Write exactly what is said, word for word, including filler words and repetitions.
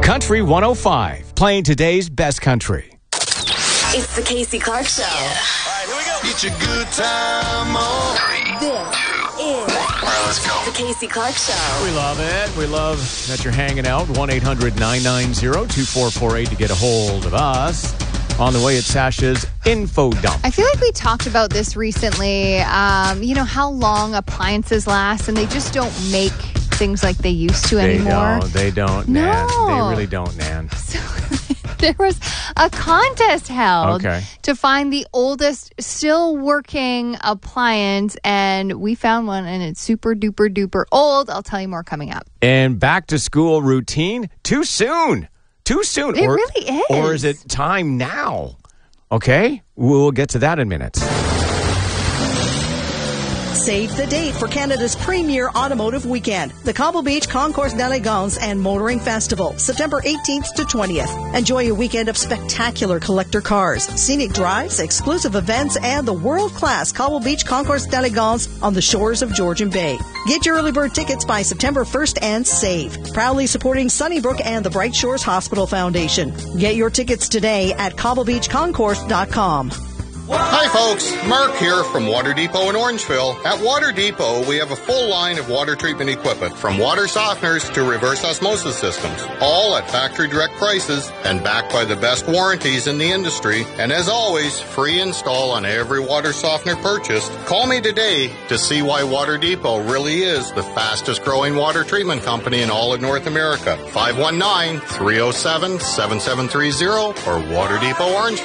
Country one oh five, playing today's best country. It's the Casey Clark Show. All right, here we go. Get your good time on. This is All right, let's go. the Casey Clark Show. We love it. We love that you're hanging out. one eight hundred nine nine zero two four four eight to get a hold of us. On the way at Sasha's Info Dump. I feel like we talked about this recently. Um, you know, how long appliances last, and they just don't make things like they used to They anymore. don't. They don't, No. Nan. They really don't, Nan. So there was a contest held Okay. to find the oldest still working appliance, and we found one, and it's super duper duper old. I'll tell you more coming up. And back to school routine, too soon. Too soon. It or, really is. Or is it time now? Okay, we'll get to that in minutes. Save the date for Canada's premier automotive weekend, the Cobble Beach Concours d'Elegance and Motoring Festival, September eighteenth to twentieth. Enjoy a weekend of spectacular collector cars, scenic drives, exclusive events, and the world-class Cobble Beach Concours d'Elegance on the shores of Georgian Bay. Get your early bird tickets by September first and save. Proudly supporting Sunnybrook and the Bright Shores Hospital Foundation. Get your tickets today at cobble beach concourse dot com. Hi folks, Mark here from Water Depot in Orangeville. At Water Depot, we have a full line of water treatment equipment, from water softeners to reverse osmosis systems, all at factory direct prices and backed by the best warranties in the industry. And as always, free install on every water softener purchased. Call me today to see why Water Depot really is the fastest growing water treatment company in all of North America. five one nine, three oh seven, seven seven three oh or Water Depot Orange.